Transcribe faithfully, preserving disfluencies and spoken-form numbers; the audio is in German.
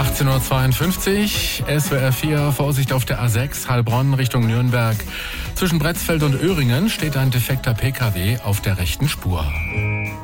achtzehn Uhr zweiundfünfzig, S W R vier, Vorsicht auf der A sechs, Heilbronn Richtung Nürnberg. Zwischen Bretzfeld und Öhringen steht ein defekter P K W auf der rechten Spur.